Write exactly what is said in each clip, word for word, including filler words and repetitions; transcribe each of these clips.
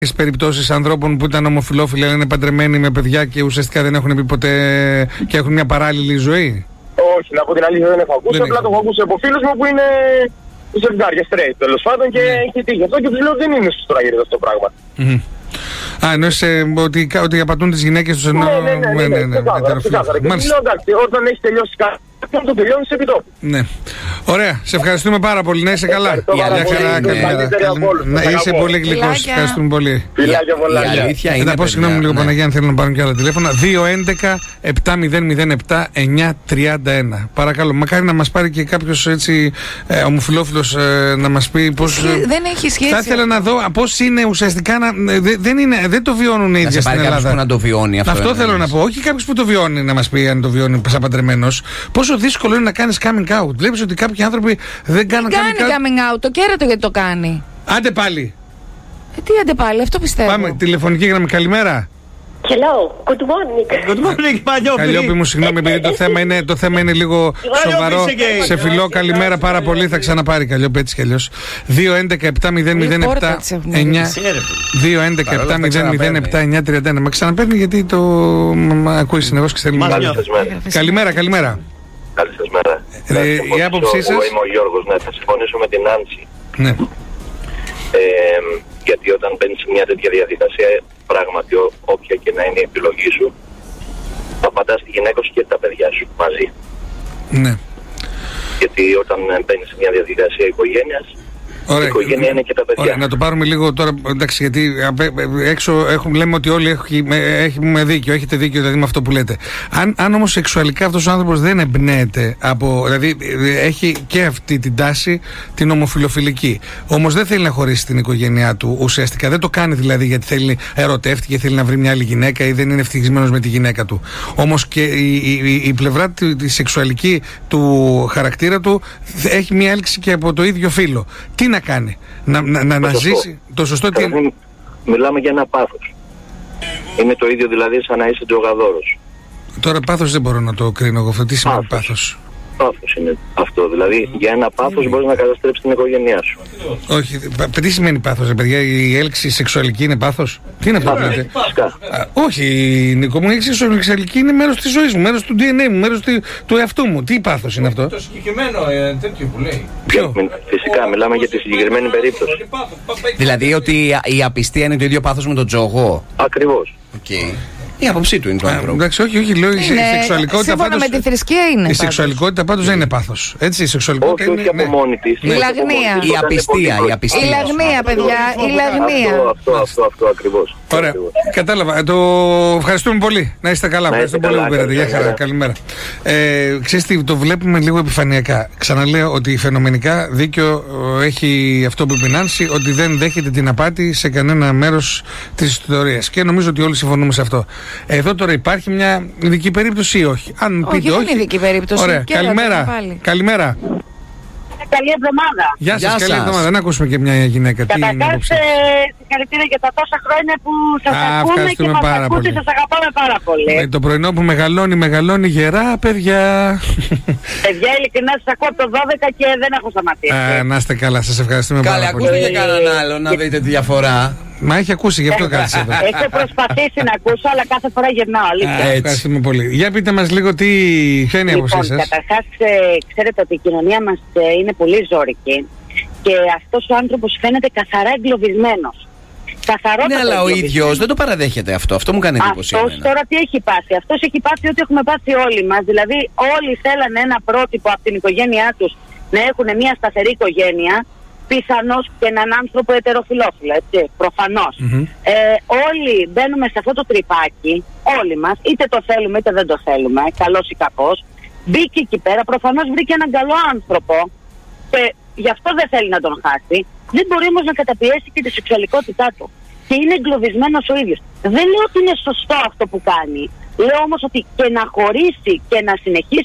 περιπτώσεις ανθρώπων που ήταν ομοφυλόφιλοι, αλλά είναι παντρεμένοι με παιδιά και ουσιαστικά δεν έχουν πει ποτέ και έχουν μια παράλληλη ζωή? Όχι, να πω την αλήθεια, δεν έχω ακούσει. Απλά το έχω ακούσει από φίλους μου που είναι ζευγάρια straight τέλος πάντων και ναι. έχει τύχει αυτό και τους λέω δεν είναι σωστό να γίνεται αυτό το πράγμα. Mm-hmm. Α, εννοείς ε, ότι, ότι απατούν τις γυναίκες τους ενώ... Ναι, ναι, ναι, ναι, ναι, ναι, ναι, ξεκάθαρα. Και τους λέω εντάξει, όταν έχει τελειώσει κάτι, το τελειώνει σε επιτόπου. Ναι. Ωραία, σε ευχαριστούμε πάρα πολύ, να είσαι καλά. Γεια χαρά, καλημέρα. Να είσαι πολύ γλυκός, ευχαριστούμε πολύ. Φιλάκια πολλά. Η αλήθεια είναι, θα πω συγγνώμη λίγο Παναγία αν θέλουν να πάρουν και άλλα τηλέφωνα. δύο έντεκα επτά μηδέν μηδέν επτά εννιά τριάντα ένα. Παρακαλώ, μακάρι να μας πάρει και κάποιος έτσι ε, ομοφυλόφιλος ε, να μας πει πώς... Ε, δεν έχει σχέση. Θα ήθελα να δω πώς είναι ουσιαστικά να... Δε, δεν, είναι, δεν το βιώνουν οι ίδιοι στην Ελλάδα. Που να το βιώνει αυτό. Αυτό θέλω να πω. Όχι κάποιος που το βιώνει να μας πει αν το βιώνει σαν παντρεμένος. Πόσο δύσκολο είναι να κάνεις coming out. Βλέπεις ότι κάποιοι άνθρωποι δεν κάνουν κάνει coming out. coming out. Το κέρατο γιατί το κάνει. Άντε πάλι. Ε, τι άντε πάλι, αυτό πιστεύω. Πάμε, τηλεφωνική γραμμή, καλημέρα. Hello, good morning. Good morning, Παλιόπη. Καλλιόπη μου, συγγνώμη, επειδή το θέμα είναι, το θέμα είναι λίγο σοβαρό. Σε φιλό, καλημέρα πάρα πολύ. Θα ξαναπάρει Καλλιόπη έτσι κι αλλιώς. δύο έντεκα επτά μηδέν μηδέν επτά εννιά δύο έντεκα επτά μηδέν μηδέν επτά εννιά τριάντα ένα. Μα ξαναπαίρνει γιατί το ακούει συνεχώς και θέλει να Καλή μιλήσει. σας μέρα. Καλημέρα, καλημέρα. Καλή σας μέρα. Ε, η άποψή σας? Εγώ είμαι ο Γιώργος, ναι, θα συμφωνήσω με την Άνση. Ναι. Ε, γιατί όταν μπαίνεις σε μια τέτοια διαδικασία, πράγματι ό, όποια και να είναι η επιλογή σου, θα πατάς τη γυναίκα σου και τα παιδιά σου μαζί. Ναι. Γιατί όταν μπαίνεις σε μια διαδικασία οικογένειας, Ωραία. η οικογένεια είναι και τα παιδιά. Ωραία, να το πάρουμε λίγο τώρα, εντάξει, γιατί έξω έχουμε, λέμε ότι όλοι έχουμε, έχουμε δίκιο, έχετε δίκιο δηλαδή με αυτό που λέτε. Αν, αν όμως σεξουαλικά αυτός ο άνθρωπος δεν εμπνέεται από, δηλαδή έχει και αυτή την τάση την ομοφυλοφιλική, όμως δεν θέλει να χωρίσει την οικογένειά του ουσιαστικά, δεν το κάνει δηλαδή γιατί θέλει, ερωτεύτηκε, θέλει να βρει μια άλλη γυναίκα ή δεν είναι ευτυχισμένος με τη γυναίκα του. Όμως και η, η, η πλευρά τη, τη σεξουαλική του χαρακτήρα του έχει μια έλξη και από το ίδιο φύλο. Τι να κάνει, να, να, να, να ζήσει το σωστό. Τι... Μιλάμε για ένα πάθος. Είναι το ίδιο δηλαδή σαν να είσαι τζογαδόρος. Τώρα πάθος δεν μπορώ να το κρίνω εγώ αυτό. Τι σημαίνει πάθος? πάθος? Πάθος είναι αυτό. Δηλαδή για ένα πάθος μπορείς να καταστρέψεις την οικογένειά σου. Όχι. Τι σημαίνει πάθος, ρε παιδιά? Η έλξη σεξουαλική είναι πάθος? Τι είναι αυτό που λέτε? Όχι, Νίκο μου, η έλξη σεξουαλική είναι μέρος της ζωής μου, μέρος του ντι εν έι μου, μέρος του εαυτού μου. Τι πάθος είναι αυτό? Το συγκεκριμένο ε, τέτοιο που λέει. Ποιο? Φυσικά, μιλάμε για τη συγκεκριμένη περίπτωση. Δηλαδή ότι η απιστία είναι το ίδιο πάθος με τον τζογό. Ακριβώς. Okay. Η άποψή του είναι το άνθρωπο. Εντάξει, όχι, όχι, λέω η σεξουαλικότητα σύμφωνα πάντως. με τη θρησκεία είναι. Η σεξουαλικότητα πάντως δεν είναι πάθος. Έτσι, η σεξουαλικότητα όχι, είναι. Όχι από μόνη της. Η λαγνία. Η απιστία. Η απιστία. Η λαγνία, παιδιά. Η λαγνία. Αυτό, αυτό, αυτό, αυτό ακριβώς. Ωραία. Κατάλαβα. Το ευχαριστούμε πολύ. Να είστε καλά. Ευχαριστούμε πολύ που πήρατε. Γεια χαρά. Καλημέρα. Ε, ξέρεις τι, το βλέπουμε λίγο επιφανειακά. Ξαναλέω ότι φαινομενικά δίκιο έχει αυτό που είπε η Νάνση, ότι δεν δέχεται την απάτη σε κανένα μέρος της ιστορίας. Και νομίζω ότι όλοι συμφωνούμε σε αυτό. Εδώ τώρα υπάρχει μια ειδική περίπτωση ή όχι? Αν όχι, πείτε δεν όχι. είναι ειδική περίπτωση. Ωραία. Καλημέρα. Καλημέρα. Καλή εβδομάδα. Γεια σας, Γεια καλή σας. εβδομάδα. Να ακούσουμε και μια γυναίκα. Τι είναι η Καταρχάς, άποψή? ε, συγχαρητήρια για τα τόσα χρόνια που σας Α, ακούμε και ευχαριστούμε μας πάρα ακούτε, πολύ. σας αγαπάμε πάρα πολύ. Με το πρωινό που μεγαλώνει, μεγαλώνει γερά, παιδιά. Παιδιά, ειλικρινά σας ακούω από το δώδεκα και δεν έχω σταματήσει. Α, να είστε καλά, σας ευχαριστούμε Καλέ, πάρα πολύ. ακούστε και κανέναν άλλο να δείτε τη διαφορά. Μα έχει ακούσει, γι' αυτό κάτσε εδώ. Έχω προσπαθήσει να ακούσω, αλλά κάθε φορά γυρνάω. Αλήθεια. Α, ευχαριστούμε πολύ. Για πείτε μας λίγο τι, ποια είναι η άποψή Λοιπόν, σας. καταρχάς, ε, ξέρετε ότι η κοινωνία μας ε, είναι πολύ ζώρικη και αυτός ο άνθρωπος φαίνεται καθαρά εγκλωβισμένος. Καθαρότατα Ναι, αλλά ο εγκλωβισμένος. ίδιος δεν το παραδέχεται αυτό. Αυτό μου κάνει εντύπωση. Αυτός εμένα. τώρα τι έχει πάθει? Αυτός έχει πάθει ό,τι έχουμε πάθει όλοι μας. Δηλαδή, όλοι θέλανε ένα πρότυπο από την οικογένειά τους να έχουν μια σταθερή οικογένεια. Πιθανώς και έναν άνθρωπο ετεροφιλόφιλο, έτσι, προφανώς. Mm-hmm. Ε, όλοι μπαίνουμε σε αυτό το τρυπάκι, όλοι μας, είτε το θέλουμε είτε δεν το θέλουμε, καλώς ή κακώς. Μπήκε εκεί πέρα, προφανώς βρήκε έναν καλό άνθρωπο και γι' αυτό δεν θέλει να τον χάσει. Δεν μπορεί όμως να καταπιέσει και τη σεξουαλικότητά του. Και είναι εγκλωβισμένος ο ίδιος. Δεν λέω ότι είναι σωστό αυτό που κάνει. Λέω όμως ότι και να χωρίσει και να συνεχίσει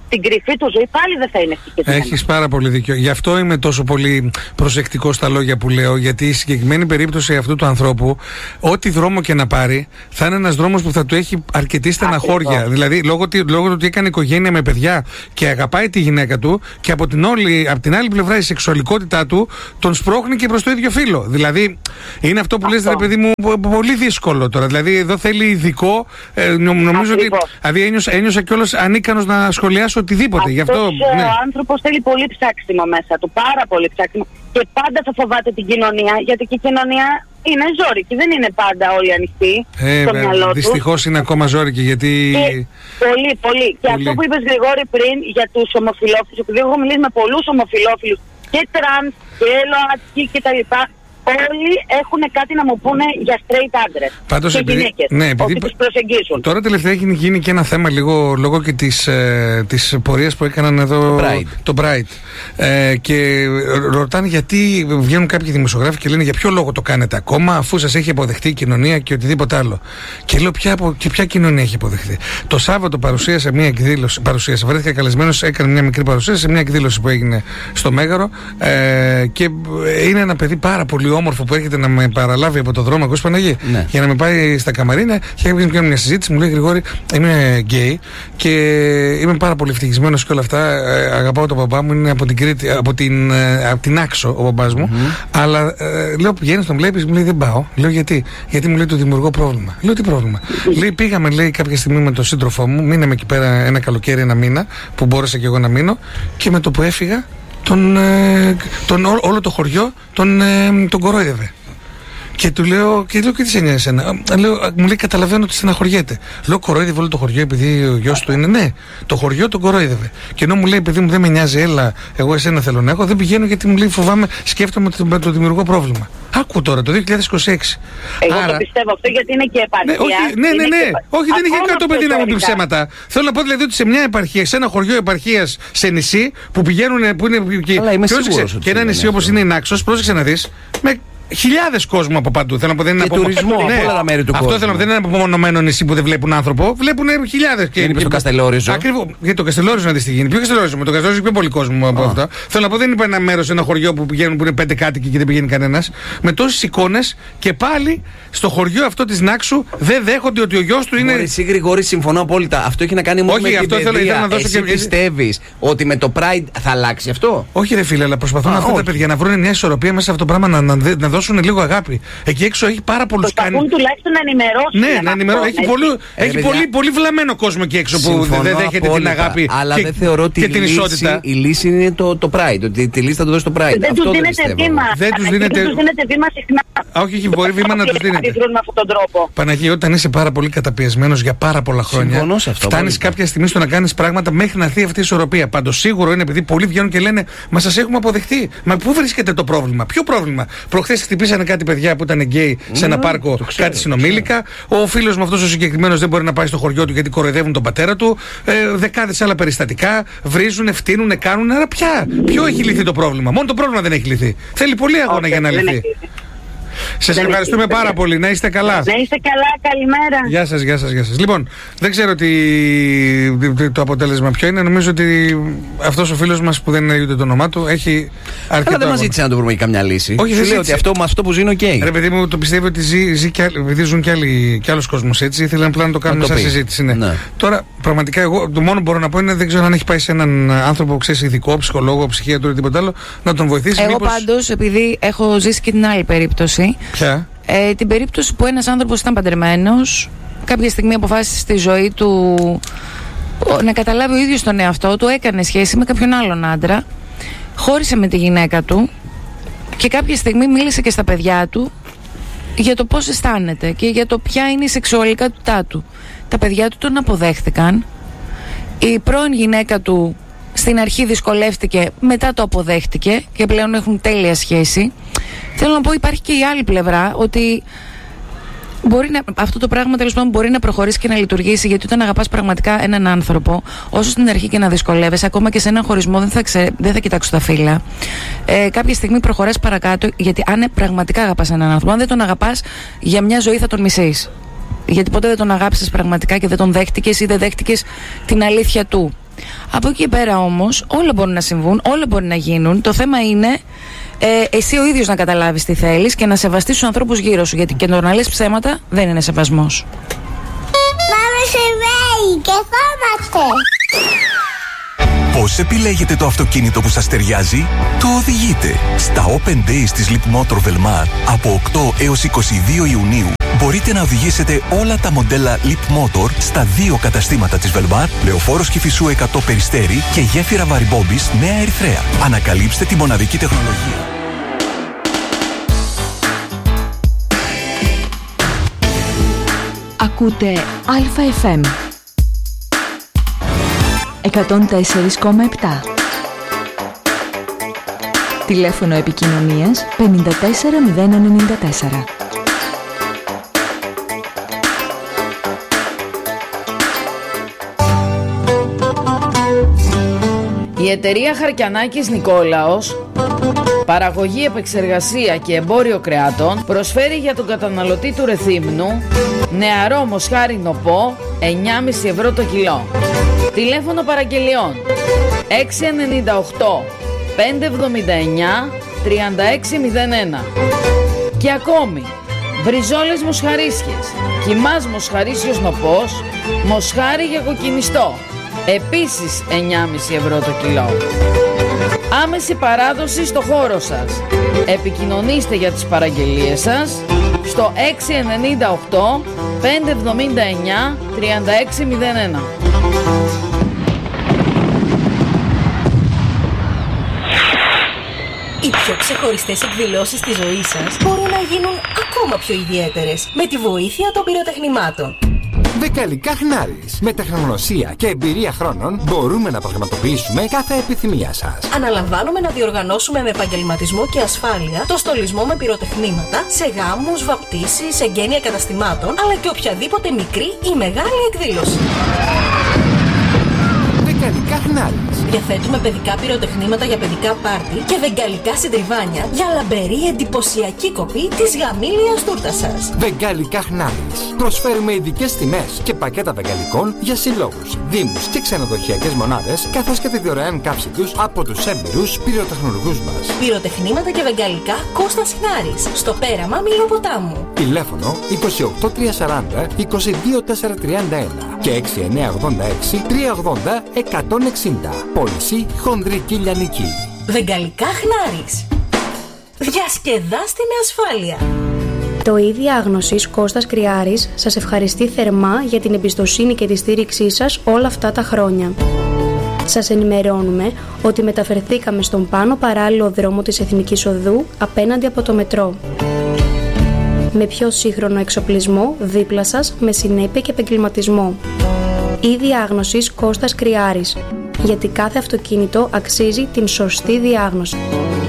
την κρυφή του ζωή, πάλι δεν θα είναι ευτυχισμένος. Έχεις πάρα πολύ δίκιο. Γι' αυτό είμαι τόσο πολύ προσεκτικός στα λόγια που λέω, γιατί η συγκεκριμένη περίπτωση αυτού του ανθρώπου, ό,τι δρόμο και να πάρει, θα είναι ένας δρόμος που θα του έχει αρκετή στεναχώρια. Ακριβώς. Δηλαδή, λόγω, λόγω του ότι έκανε οικογένεια με παιδιά και αγαπάει τη γυναίκα του, και από την, όλη, από την άλλη πλευρά η σεξουαλικότητά του τον σπρώχνει και προς το ίδιο φύλο. Δηλαδή, είναι αυτό που λες, ρε παιδί μου, πολύ δύσκολο τώρα. Δηλαδή, εδώ θέλει ειδικό. Ε, νομίζω ότι. Δηλαδή, ένιωσα, ένιωσα κιόλας ανίκανος να σχολιάσω οτιδήποτε. Γι' αυτό, Αυτός ναι. ο άνθρωπος θέλει πολύ ψάξιμο μέσα του, πάρα πολύ ψάξιμο. Και πάντα θα φοβάται την κοινωνία, γιατί και η κοινωνία είναι ζώρικη, δεν είναι πάντα όλοι ανοιχτοί Ε, στο μυαλό του. δυστυχώς είναι ακόμα ζώρικη, γιατί. Και πολύ, πολύ. Και αυτό που είπες, Γρηγόρη, πριν για τους ομοφυλόφιλους, επειδή έχω μιλήσει με πολλούς ομοφυλόφιλους και τρανς και ΛΟΑΤΚΙ κτλ. Όλοι έχουν κάτι να μου πούνε για straight άντρες και επειδή, γυναίκες, ναι, επειδή, ότι τους προσεγγίζουν. Τώρα τελευταία έχει γίνει και ένα θέμα λίγο λόγω και της, ε, της πορείας που έκαναν εδώ το Pride, το Pride. Ε, και ρωτάνε γιατί βγαίνουν κάποιοι δημοσιογράφοι και λένε για ποιο λόγο το κάνετε ακόμα, αφού σας έχει αποδεχτεί η κοινωνία και οτιδήποτε άλλο. Και λέω ποια, και ποια κοινωνία έχει αποδεχτεί. Το Σάββατο παρουσίασα μια εκδήλωση, παρουσίασα, βρέθηκα καλεσμένος, έκανε μια μικρή παρουσίαση σε μια εκδήλωση που έγινε στο Μέγαρο, ε, και είναι ένα παιδί πάρα πολύ όμορφο που έρχεται να με παραλάβει από το δρόμο, ακούς Παναγί, ναι, για να με πάει στα καμαρίνια. Και έχει κάνει μια συζήτηση, μου λέει Γρηγόρη, είμαι γκέι και είμαι πάρα πολύ ευτυχισμένος και όλα αυτά. Ε, αγαπάω τον μπαμπά μου, είναι από την Κρήτη, από την, ε, από την Άξο ο μπαμπάς μου. Mm-hmm. Αλλά ε, λέω, πηγαίνεις, τον βλέπεις, μου λέει δεν πάω. Λέω γιατί, γιατί μου λέει το δημιουργώ πρόβλημα. Λέω τι πρόβλημα. Mm-hmm. Λέει πήγαμε, λέει κάποια στιγμή με τον σύντροφό μου, μείναμε εκεί πέρα ένα καλοκαίρι, ένα μήνα, που μπόρεσα και εγώ να μείνω, και με το που έφυγα, τον, ε, τον, ό, όλο το χωριό τον, ε, τον κορόιδευε. Και του λέω, και λέω, και τι σε νοιάζει εσένα. Λέω, μου λέει, καταλαβαίνω ότι στεναχωριέται. Λέω, κορόιδευε όλο το χωριό επειδή ο γιος του είναι. Ναι, το χωριό τον κορόιδευε. Και ενώ μου λέει, παιδί μου, δεν με νοιάζει, έλα, εγώ εσένα θέλω να έχω, δεν πηγαίνω γιατί μου λέει, φοβάμαι, σκέφτομαι ότι το, το δημιουργώ πρόβλημα. Άκου τώρα, το δύο χιλιάδες είκοσι έξι. Εγώ Άρα... το πιστεύω αυτό γιατί είναι και επαρχία. Ναι, όχι, ναι, ναι, ναι. Και... όχι δεν είχε κάτω παιδί να μου πει ψέματα. Θέλω να πω δηλαδή ότι σε μια επαρχία, σε ένα χωριό επαρχίας, σε νησί που πηγαίνουν. Που είναι, και, αλλά είμαι πρόσεξε, σίγουρος και ένα νησί όπως είναι η Νάξος, πρόσεξε να δεις, με χιλιάδες κόσμο από παντού. Θέλω να πω, δεν είναι και τουρισμό από όλα τα μέρη του κόσμου. Αυτό θέλω να πω, δεν είναι απομονωμένο νησί που δεν βλέπουν άνθρωπο. Βλέπουν χιλιάδες. Δεν είπες το Καστελόριζο. Ακριβώς. Γιατί το Καστελόριζο να δεις τι γίνει. Ποιο Καστελόριζο, με το Καστελόριζο πιο πολύ κόσμο από αυτό. Θέλω να πω, δεν είπα ένα μέρος, ένα χωριό που πηγαίνουν που είναι πέντε κάτοικοι και δεν πηγαίνει κανένας. Με τόσες εικόνες και πάλι στο χωριό αυτό της Νάξου δεν δέχονται ότι ο γιος του είναι. Εσύ Γρηγόρη, συμφωνώ απόλυτα. Αυτό έχει να κάνει μόνο με την παιδεία. Εσύ πιστεύεις ότι με το Pride θα αλλάξει αυτό? Όχι, ρε φίλε, αλλά προσπαθούν αυτά τα παιδιά να βρουν μια ισορροπία μέσα σε αυτό το πράγμα, να δώσουν λίγο αγάπη. Εκεί έξω έχει πάρα πολλούς κάνει. Προσπαθούν τουλάχιστον να ενημερώσουν. Ναι, να ενημερώσουν. Έχει, πολύ, ε, έχει πολύ, πολύ βλαμμένο κόσμο εκεί έξω που δεν δέχεται την αγάπη. Αλλά και, δεν θεωρώ ότι και την λύση, ισότητα. Η λύση είναι το, το Pride. Ότι τη λύση θα το δώσει το Pride. Δεν τους δίνεται βήμα. Δεν τους δίνεται βήμα συχνά. Όχι, έχει μπορεί βήμα να τους δίνεται. Με αυτόν τον τρόπο. Παναγία, όταν είσαι πάρα πολύ καταπιεσμένος για πάρα πολλά χρόνια, φτάνεις κάποια στιγμή στο να κάνεις πράγματα μέχρι να έρθει αυτή η ισορροπία. Πάντως σίγουρο είναι επειδή πολλοί βγαίνουν και λένε μα σας έχουμε αποδεχτεί. Μα πού βρίσκεται το πρόβλημα? Ποιο πρόβλημα? Προχθές χτυπήσανε κάτι παιδιά που ήταν γκέι σε ένα πάρκο, ξέρω, κάτι συνομήλικα. Ο φίλος μου αυτός ο συγκεκριμένος δεν μπορεί να πάει στο χωριό του γιατί κοροϊδεύουν τον πατέρα του. Ε, δεκάδες άλλα περιστατικά. Βρίζουν, φτύνουν, κάνουν. Άρα πια, ποιο έχει λυθεί το πρόβλημα? Μόνο το πρόβλημα δεν έχει λυθεί. Θέλει πολύ αγώνα okay, για να λυθεί. Σας ευχαριστούμε έχει, πάρα πολύ. Να είστε καλά. Να είστε καλά, καλημέρα. Γεια σας, γεια σας, γεια σας. Λοιπόν, δεν ξέρω τι, το αποτέλεσμα ποιο είναι. Νομίζω ότι αυτός ο φίλος μας που δεν είναι ούτε το όνομά του έχει αρκετό. Αλλά δεν μας ζήτησε να το βρούμε και καμιά λύση. Όχι, δεν λέω ότι αυτό, αυτό που ζει είναι ok. Ρε παιδί μου, το πιστεύω ότι ζει, ζει κι άλλοι, επειδή ζουν κι, άλλοι, κι άλλος κόσμος έτσι. Ήθελα απλά να το κάνουμε σαν συζήτηση. Ναι. Ναι. Τώρα, πραγματικά, εγώ το μόνο που μπορώ να πω είναι δεν ξέρω αν έχει πάει σε έναν άνθρωπο που ξέρει ειδικό, ψυχολόγο, ψυχίατρο ή τίποτα άλλο να τον βοηθήσει. Εγώ μήπως... πάντως, επειδή έχω ζήσει και την άλλη περίπτωση. Ποια? Ε, την περίπτωση που ένας άνθρωπος ήταν παντρεμένος, κάποια στιγμή αποφάσισε στη ζωή του να καταλάβει ο ίδιος τον εαυτό του, έκανε σχέση με κάποιον άλλον άντρα, χώρισε με τη γυναίκα του και κάποια στιγμή μίλησε και στα παιδιά του για το πώς αισθάνεται και για το ποια είναι η σεξουαλικότητά του. Τα παιδιά του τον αποδέχτηκαν. Η πρώην γυναίκα του στην αρχή δυσκολεύτηκε, μετά το αποδέχτηκε και πλέον έχουν τέλεια σχέση. Θέλω να πω, υπάρχει και η άλλη πλευρά, ότι μπορεί να, αυτό το πράγμα τέλος πάντων μπορεί να προχωρήσει και να λειτουργήσει, γιατί όταν αγαπάς πραγματικά έναν άνθρωπο, όσο στην αρχή και να δυσκολεύεσαι, ακόμα και σε έναν χωρισμό δεν θα, ξε, δεν θα κοιτάξω τα φύλλα. Ε, κάποια στιγμή προχωράς παρακάτω, γιατί αν πραγματικά αγαπάς έναν άνθρωπο, αν δεν τον αγαπάς, για μια ζωή θα τον μισείς. Γιατί ποτέ δεν τον αγάπησες πραγματικά και δεν τον δέχτηκες ή δεν δέχτηκες την αλήθεια του. Από εκεί πέρα όμως όλα μπορούν να συμβούν, όλα μπορεί να γίνουν. Το θέμα είναι ε, εσύ ο ίδιος να καταλάβεις τι θέλεις και να σεβαστείς τους ανθρώπους γύρω σου. Γιατί και το να λες ψέματα δεν είναι σεβασμός. Πάμε σε βέη και φόμαστε. Πώς επιλέγετε το αυτοκίνητο που σας ταιριάζει? Το οδηγείτε. Στα Open Days της Leap Motor Velmar από οκτώ έως είκοσι δύο Ιουνίου μπορείτε να οδηγήσετε όλα τα μοντέλα Leap Motor στα δύο καταστήματα της Velmar, Λεωφόρος Κηφισού εκατό Περιστέρι και γέφυρα Βαριμπόμπης Νέα Ερυθρέα. Ανακαλύψτε τη μοναδική τεχνολογία. Ακούτε Αλφα εφ εμ εκατόν τέσσερα κόμμα επτά. Τηλέφωνο επικοινωνίας πενήντα τέσσερα μηδέν ενενήντα τέσσερα. Η εταιρεία Χαρκιανάκης Νικόλαος, παραγωγή, επεξεργασία και εμπόριο κρεάτων, προσφέρει για τον καταναλωτή του Ρεθύμνου νεαρό μοσχάρι νοπό εννιά κόμμα πέντε ευρώ το κιλό. Τηλέφωνο παραγγελιών έξι εννιά οκτώ πέντε εβδομήντα εννιά τριάντα έξι μηδέν ένα. Και ακόμη μπριζόλες μοσχαρίσιες, κιμάς μοσχαρίσιος νοπός, μοσχάρι για κοκκινιστό, επίσης εννιά κόμμα πέντε ευρώ το κιλό. Άμεση παράδοση στο χώρο σας. Επικοινωνήστε για τις παραγγελίες σας στο έξι εννιά οκτώ πέντε εβδομήντα εννιά τριάντα έξι μηδέν ένα. Οι πιο ξεχωριστές εκδηλώσεις της ζωής σας μπορούν να γίνουν ακόμα πιο ιδιαίτερες με τη βοήθεια των πυροτεχνημάτων. Δεκαλικά Χνάρης. Με τεχνογνωσία και εμπειρία χρόνων μπορούμε να πραγματοποιήσουμε κάθε επιθυμία σας. Αναλαμβάνουμε να διοργανώσουμε με επαγγελματισμό και ασφάλεια το στολισμό με πυροτεχνήματα σε γάμους, βαπτίσεις, εγγένεια καταστημάτων, αλλά και οποιαδήποτε μικρή ή μεγάλη εκδήλωση. Βεγγαλικά Χνάρης. Διαθέτουμε παιδικά πυροτεχνήματα για παιδικά πάρτι και βεγγαλικά συντριβάνια για λαμπερή εντυπωσιακή κοπή της γαμήλιας τούρτας σας. Βεγγαλικά Χνάρης. Προσφέρουμε ειδικές τιμές και πακέτα βεγγαλικών για συλλόγους, δήμους και ξενοδοχειακές μονάδες, καθώς και τη δωρεάν κάψη τους από τους έμπειρους πυροτεχνουργούς μας. Πυροτεχνήματα και βεγγαλικά Κώστας Χνάρης, στο πέραμα Μιλοποτάμου. Τηλέφωνο είκοσι οκτώ τριακόσια σαράντα είκοσι δύο τετρακόσια τριάντα ένα και έξι εννιά ογδόντα έξι τριακόσια ογδόντα εκατόν εξήντα. Πώληση χονδρική λιανική. Βεγγαλικά Χνάρης. Διασκεδάστε με ασφάλεια. Το ΙΔ Διάγνωσης Κώστας Κρυάρης σας ευχαριστεί θερμά για την εμπιστοσύνη και τη στήριξή σας όλα αυτά τα χρόνια. Σας ενημερώνουμε ότι μεταφερθήκαμε στον πάνω παράλληλο δρόμο της Εθνικής Οδού απέναντι από το μετρό. Με πιο σύγχρονο εξοπλισμό δίπλα σας, με συνέπεια και επαγγελματισμό. ΙΔ Διάγνωσης Κώστας Κρυάρης. Γιατί κάθε αυτοκίνητο αξίζει την σωστή διάγνωση.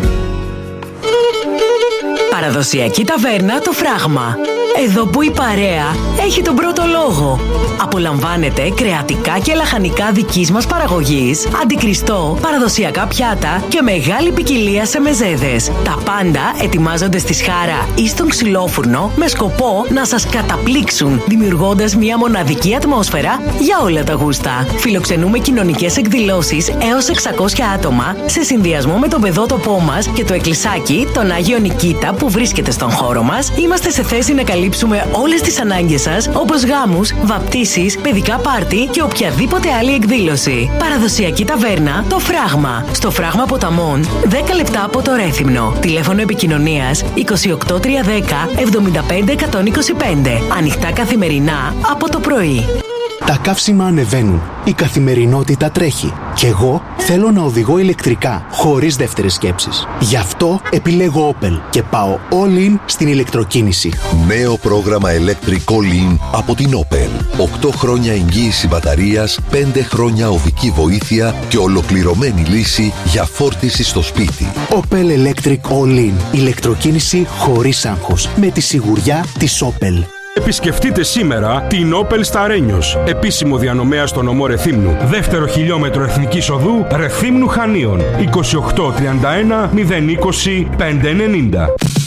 Παραδοσιακή ταβέρνα Το Φράγμα. Εδώ που η παρέα έχει τον πρώτο λόγο. Απολαμβάνετε κρεατικά και λαχανικά δικής μας παραγωγής, αντικριστό, παραδοσιακά πιάτα και μεγάλη ποικιλία σε μεζέδες. Τα πάντα ετοιμάζονται στη σχάρα ή στον ξυλόφουρνο με σκοπό να σας καταπλήξουν, δημιουργώντας μια μοναδική ατμόσφαιρα για όλα τα γούστα. Φιλοξενούμε κοινωνικές εκδηλώσεις έως εξακόσια άτομα σε συνδυασμό με τον παιδότοπό μας και το εκκλησάκι, τον Άγιο Νικήτα που βρίσκεται στον χώρο μας. Είμαστε σε θέση να καλύψουμε όλες τις ανάγκες σας, όπως γάμους, βαπτίσεις, παιδικά πάρτι και οποιαδήποτε άλλη εκδήλωση. Παραδοσιακή ταβέρνα Το Φράγμα. Στο Φράγμα Ποταμών, δέκα λεπτά από το Ρέθυμνο. Τηλέφωνο επικοινωνίας είκοσι οκτώ τριακόσια δέκα εβδομήντα πέντε εκατόν είκοσι πέντε. Ανοιχτά καθημερινά από το πρωί. Τα καύσιμα ανεβαίνουν. Η καθημερινότητα τρέχει. Και εγώ θέλω να οδηγώ ηλεκτρικά, χωρίς δεύτερες σκέψεις. Γι' αυτό επιλέγω Opel και πάω all in στην ηλεκτροκίνηση. Νέο πρόγραμμα Electric All In από την Opel. οκτώ χρόνια εγγύηση μπαταρίας, πέντε χρόνια οδική βοήθεια και ολοκληρωμένη λύση για φόρτιση στο σπίτι. Opel Electric All In. Ηλεκτροκίνηση χωρίς άγχος. Με τη σιγουριά της Opel. Επισκεφτείτε σήμερα την Opel στα Ρένιος, επίσημο διανομέα στο νομό Ρεθύμνου. Δεύτερο χιλιόμετρο Εθνικής Οδού Ρεθύμνου Χανίων. είκοσι οκτώ τριάντα ένα μηδέν είκοσι πεντακόσια ενενήντα.